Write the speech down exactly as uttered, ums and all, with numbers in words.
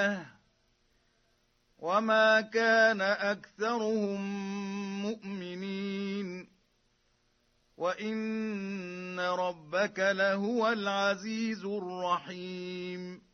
آية وما كان أكثرهم مؤمنين وإن ربك لهو العزيز الرحيم